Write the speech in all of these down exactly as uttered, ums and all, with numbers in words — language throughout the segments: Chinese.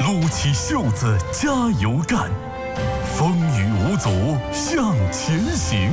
撸起袖子加油干，风雨无阻向前行。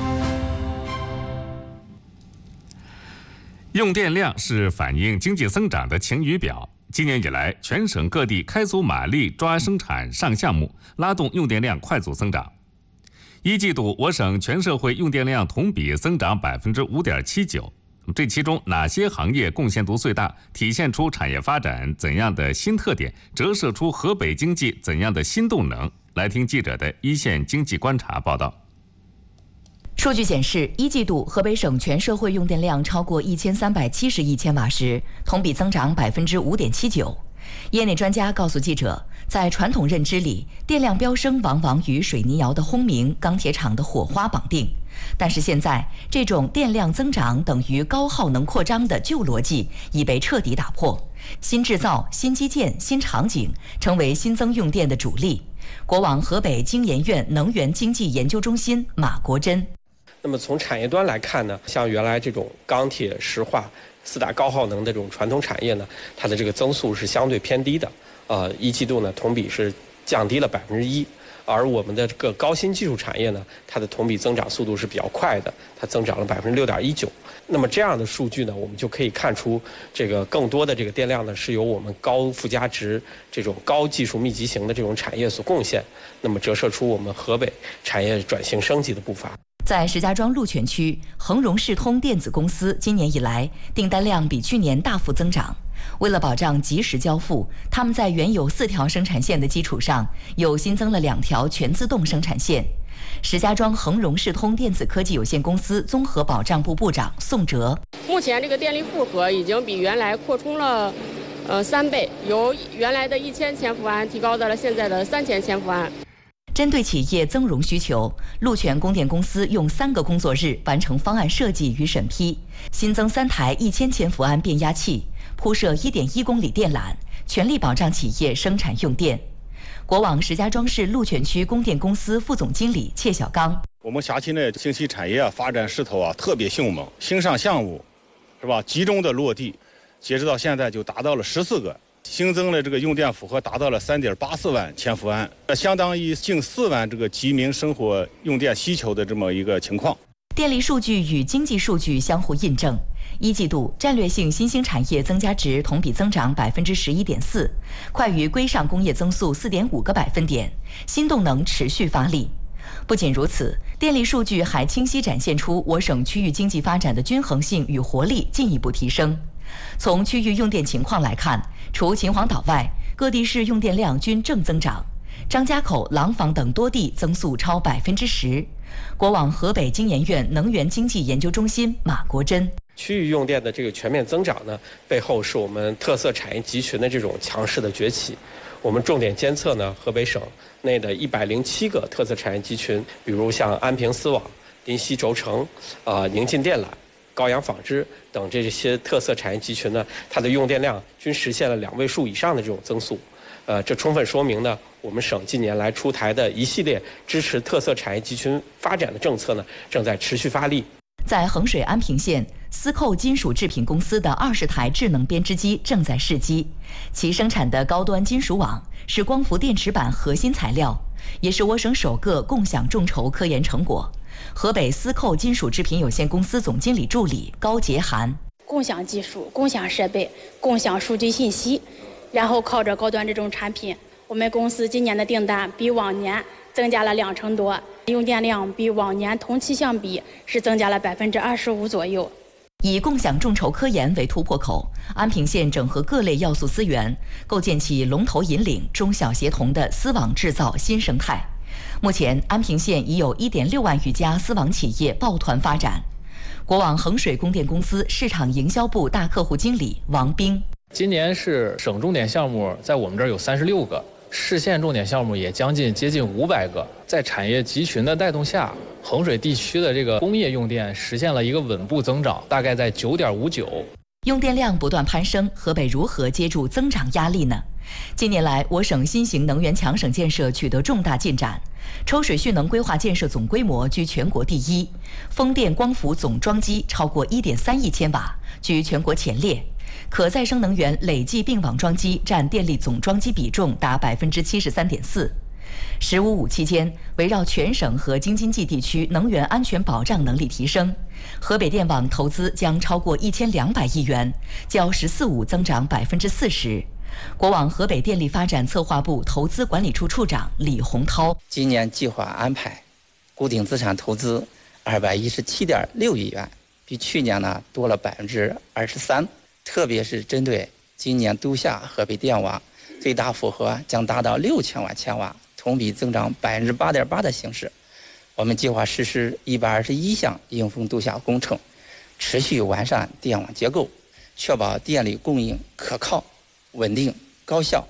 用电量是反映经济增长的晴雨表。今年以来，全省各地开足马力抓生产上项目，拉动用电量快速增长。一季度，我省全社会用电量同比增长百分之五点七九。这其中哪些行业贡献度最大？体现出产业发展怎样的新特点？折射出河北经济怎样的新动能？来听记者的一线经济观察报道。 数据显示，一季度河北省全社会用电量超过一千三百七十亿千瓦时，同比增长百分之五点七九。业内专家告诉记者，在传统认知里，电量飙升往往与水泥窑的轰鸣、钢铁厂的火花绑定。但是现在，这种电量增长等于高耗能扩张的旧逻辑已被彻底打破，新制造、新基建、新场景成为新增用电的主力。国网河北经研院能源经济研究中心马国珍。 那么从产业端来看呢，像原来这种钢铁、石化四大高耗能的这种传统产业呢，它的这个增速是相对偏低的，呃，一季度呢同比是降低了百分之一。而我们的这个高新技术产业呢，它的同比增长速度是比较快的，它增长了百分之六点一九。那么这样的数据呢，我们就可以看出，这个更多的这个电量呢，是由我们高附加值、这种高技术密集型的这种产业所贡献。那么折射出我们河北产业转型升级的步伐。 在石家庄鹿泉区，恒荣世通电子公司今年以来订单量比去年大幅增长。为了保障及时交付，他们在原有四条生产线的基础上，又新增了两条全自动生产线。石家庄恒荣世通电子科技有限公司综合保障部部长宋哲： 目前这个电力负荷已经比原来扩充了，呃三倍，由原来的一千千伏安提高到了现在的三千千伏安。 针对企业增容需求，鹿泉供电公司用三个工作日完成方案设计与审批，新增三台一千千伏安变压器，铺设一点一公里电缆，全力保障企业生产用电。国网石家庄市鹿泉区供电公司副总经理切小刚： 我们辖区内信息产业发展势头啊特别迅猛，新上项目是吧集中的落地，截止到现在就达到了十四个。新增了这个用电负荷达到了三点八四万千伏安，相当于近四万这个居民生活用电需求的这么一个情况。 电力数据与经济数据相互印证。一季度战略性新兴产业增加值同比增长百分之十一点四，快于规上工业增速四点五个百分点，新动能持续发力。不仅如此，电力数据还清晰展现出我省区域经济发展的均衡性与活力进一步提升。从区域用电情况来看，除秦皇岛外，各地市用电量均正增长，张家口、廊坊等多地增速超百分之十。国网河北经研院能源经济研究中心马国珍： 区域用电的这个全面增长呢，背后是我们特色产业集群的这种强势的崛起。我们重点监测呢，河北省内的一百零七个特色产业集群，比如像安平丝网、临溪轴承、呃宁晋电缆、高阳纺织等这些特色产业集群呢，它的用电量均实现了两位数以上的这种增速。呃，这充分说明呢，我们省近年来出台的一系列支持特色产业集群发展的政策呢，正在持续发力。 在衡水安平县，司寇金属制品公司的二十台智能编织机正在试机，其生产的高端金属网是光伏电池板核心材料，也是我省首个共享众筹科研成果。河北司寇金属制品有限公司总经理助理高杰涵： 共享技术、共享设备、共享数据信息，然后靠着高端这种产品，我们公司今年的订单比往年增加了两成多，用电量比往年同期相比是增加了百分之二十五左右。 以共享众筹科研为突破口，安平县整合各类要素资源，构建起龙头引领、中小协同的丝网制造新生态。目前，安平县已有一点六万余家丝网企业抱团发展。国网衡水供电公司市场营销部大客户经理王兵： 今年是省重点项目，在我们这儿有三十六个，市县重点项目也将近接近五百个。在产业集群的带动下，衡水地区的这个工业用电实现了一个稳步增长，大概在九点五九。 用电量不断攀升，河北如何接住增长压力呢？近年来，我省新型能源强省建设取得重大进展，抽水蓄能规划建设总规模居全国第一，风电光伏总装机超过一点三亿千瓦，居全国前列。 可再生能源累计并网装机占电力总装机比重达百分之七十三点四。十五五期间，围绕全省和京津冀地区能源安全保障能力提升，河北电网投资将超过一千两百亿元，较“十四五”增长百分之四十。国网河北电力发展策划部投资管理处处长李洪涛： 今年计划安排固定资产投资二百一十七点六亿元，比去年呢多了百分之二十三。特别是针对今年都下河北电网，最大负荷将达到六千万千瓦，同比增长百分之八点八的形势。我们计划实施一百二十一项迎峰度夏工程，持续完善电网结构，确保电力供应可靠、稳定、高效。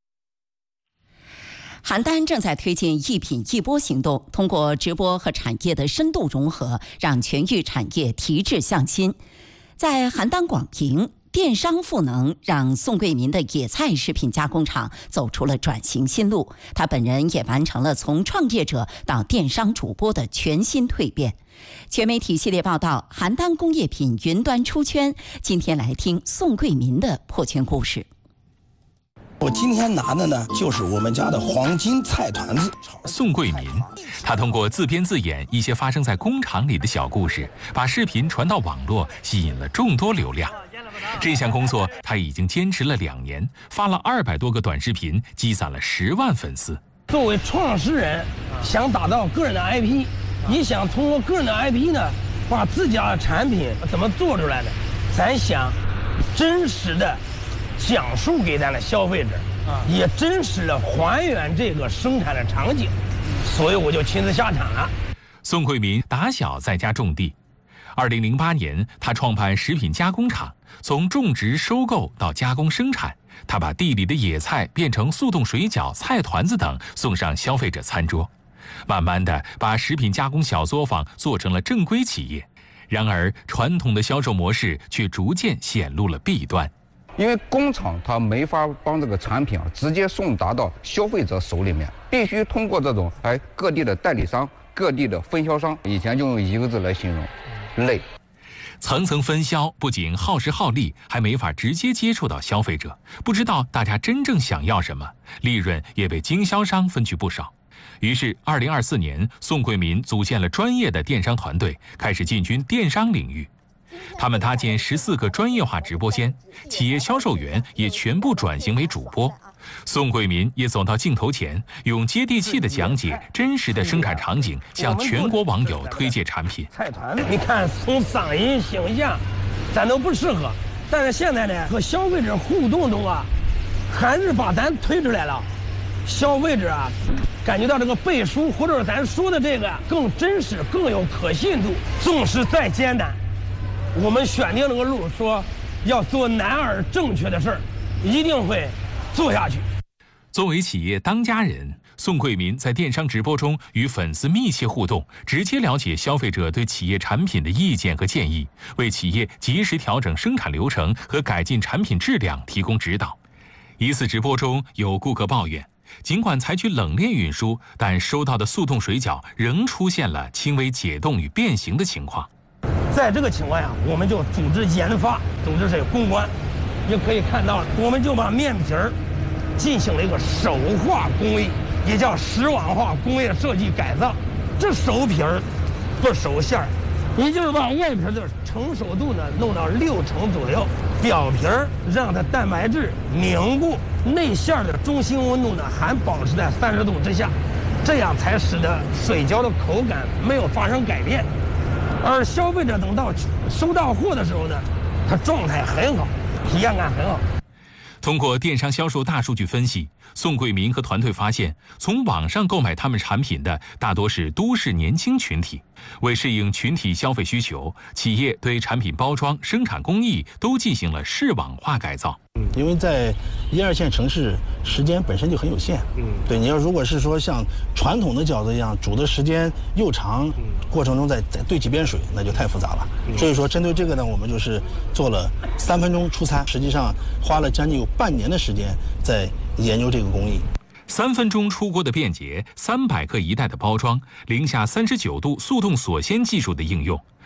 邯郸正在推进一品一播行动，通过直播和产业的深度融合，让全域产业提质向新。在邯郸广平，电商赋能让宋桂民的野菜食品加工厂走出了转型新路，他本人也完成了从创业者到电商主播的全新蜕变。全媒体系列报道：邯郸工业品云端出圈。今天来听宋桂民的破圈故事。 我今天拿的呢，就是我们家的黄金菜团子。 宋桂民，他通过自编自演一些发生在工厂里的小故事，把视频传到网络，吸引了众多流量。这项工作他已经坚持了两年，发了二百多个短视频，积攒了十万粉丝。 作为创始人，想打造个人的 I P， 你想通过个人的 I P 呢，把自家的产品怎么做出来的？咱想真实的讲述给咱的消费者，也真实的还原这个生产的场景，所以我就亲自下场了。 宋桂民打小在家种地，二零零八年他创办食品加工厂，从种植、收购到加工生产，他把地里的野菜变成速冻水饺、菜团子等送上消费者餐桌，慢慢的把食品加工小作坊做成了正规企业。然而，传统的销售模式却逐渐显露了弊端。 因为工厂它没法帮这个产品啊直接送达到消费者手里面，必须通过这种哎各地的代理商、各地的分销商，以前就用一个字来形容，累。 层层分销不仅耗时耗力，还没法直接接触到消费者，不知道大家真正想要什么，利润也被经销商分去不少。于是，二零二四年，宋桂民组建了专业的电商团队，开始进军电商领域。他们搭建十四个专业化直播间，企业销售员也全部转型为主播。宋桂民也走到镜头前，用接地气的讲解真实的生产场景，向全国网友推介产品。 菜团子，你看从嗓音、形象，咱都不适合，但是现在呢，和消费者互动中啊，还是把咱推出来了。消费者啊，感觉到这个背书或者是咱说的这个更真实、更有可信度。纵使再艰难，我们选定这个路，说要做难而正确的事儿，一定会做下去。 作为企业当家人，宋桂民在电商直播中与粉丝密切互动，直接了解消费者对企业产品的意见和建议，为企业及时调整生产流程和改进产品质量提供指导。一次直播中，有顾客抱怨，尽管采取冷链运输，但收到的速冻水饺仍出现了轻微解冻与变形的情况。 在这个情况下，我们就组织研发，组织这个公关，也可以看到，我们就把面皮儿进行了一个手化工艺，也叫石网化工业设计改造。这熟皮儿不熟馅儿，也就是把外皮的成熟度呢弄到六成左右，表皮儿让它蛋白质凝固，内馅的中心温度呢还保持在三十度之下，这样才使得水饺的口感没有发生改变。而消费者等到收到货的时候呢，他状态很好，体验感很好。 通过电商销售大数据分析，宋桂民和团队发现，从网上购买他们产品的大多是都市年轻群体。为适应群体消费需求，企业对产品包装、生产工艺都进行了视网化改造。 嗯，因为在一二线城市，时间本身就很有限。嗯，对，你要如果是说像传统的饺子一样，煮的时间又长，嗯、过程中再再兑几遍水，那就太复杂了。嗯、所以说，针对这个呢，我们就是做了三分钟出餐，实际上花了将近有半年的时间在研究这个工艺。 三分钟出锅的便捷，三百克一袋的包装，零下三十九度速冻锁鲜技术的应用，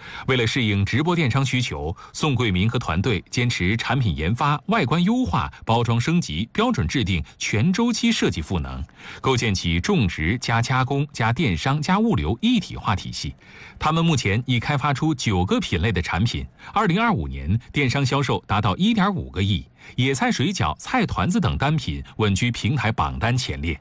为了适应直播电商需求，宋桂民和团队坚持产品研发、外观优化、包装升级，标准制定全周期设计赋能，构建起种植加加工加电商加物流一体化体系。他们目前已开发出九个品类的产品，二零二五年电商销售达到一点五个亿，野菜水饺、菜团子等单品稳居平台榜单前列。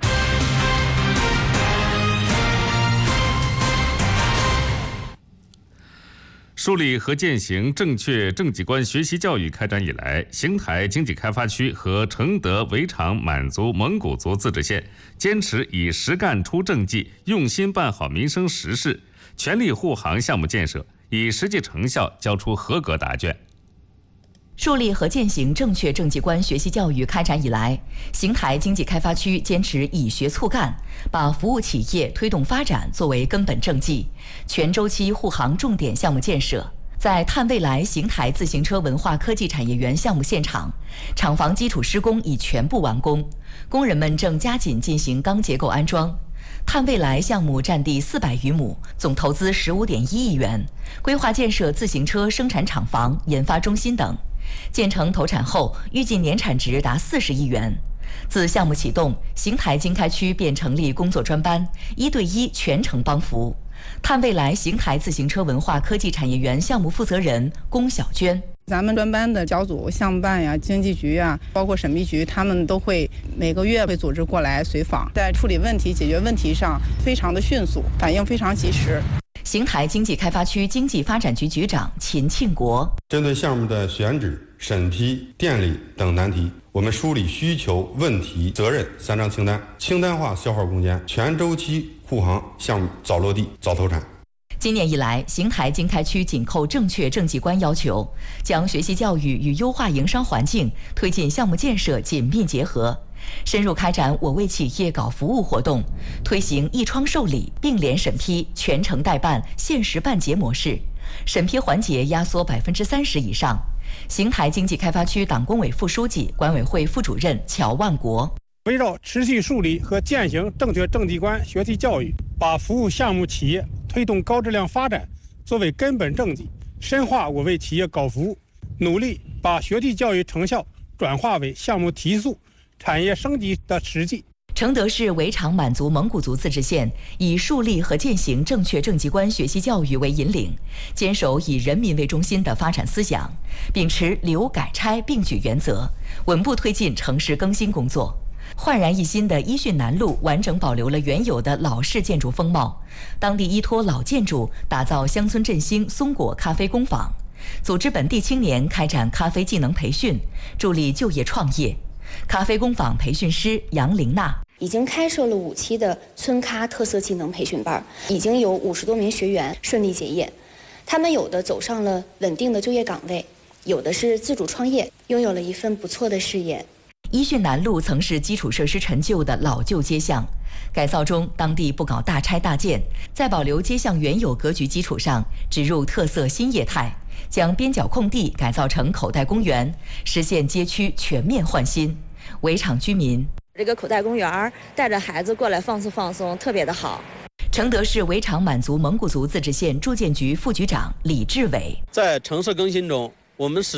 树立和践行正确政绩观学习教育开展以来，邢台经济开发区和承德围场满族蒙古族自治县坚持以实干出政绩，用心办好民生实事，全力护航项目建设，以实际成效交出合格答卷。 树立和践行正确政绩观学习教育开展以来，邢台经济开发区坚持以学促干，把服务企业推动发展作为根本政绩，全周期护航重点项目建设。在碳未来邢台自行车文化科技产业园项目现场，厂房基础施工已全部完工，工人们正加紧进行钢结构安装。碳未来项目占地四百余亩，总投资十五点一亿元，规划建设自行车生产厂房、研发中心等。建成投产后，预计年产值达四十亿元。自项目启动，邢台经开区便成立工作专班，一对一全程帮扶。碳未来邢台自行车文化科技产业园项目负责人龚小娟。 咱们专班的小组、项目办呀、经济局呀，包括审批局，他们都会每个月会组织过来随访，在处理问题、解决问题上非常的迅速，反应非常及时。 邢台经济开发区经济发展局局长秦庆国， 针对项目的选址、审批、电力等难题，我们梳理需求、问题、责任三张清单，清单化消耗攻坚，全周期护航，项目早落地、早投产。 今年以来，邢台经开区紧扣正确政绩观要求，将学习教育与优化营商环境、推进项目建设紧密结合，深入开展我为企业搞服务活动，推行一窗受理、并联审批、全程代办、限时办结模式，审批环节压缩百分之三十以上。邢台经济开发区党工委副书记、管委会副主任乔万国。 围绕持续树立和践行正确政绩观学习教育，把服务项目企业推动高质量发展作为根本政绩，深化我为企业搞服务，努力把学习教育成效转化为项目提速、产业升级的实际。 承德市围场满族蒙古族自治县以树立和践行正确政绩观学习教育为引领，坚守以人民为中心的发展思想，秉持留改拆并举原则，稳步推进城市更新工作。焕然一新的伊训南路完整保留了原有的老式建筑风貌，当地依托老建筑打造乡村振兴松果咖啡工坊，组织本地青年开展咖啡技能培训，助力就业创业。咖啡工坊培训师杨玲娜已经开设了五期的村咖特色技能培训班，已经有五十多名学员顺利结业。他们有的走上了稳定的就业岗位，有的是自主创业，拥有了一份不错的事业。 伊训南路曾是基础设施陈旧的老旧街巷，改造中当地不搞大拆大建，在保留街巷原有格局基础上，植入特色新业态，将边角空地改造成口袋公园，实现街区全面焕新。围场居民， 这个口袋公园带着孩子过来放松放松，特别的好。 承德市围场满族蒙古族自治县住建局副局长李志伟， 在城市更新中，我们始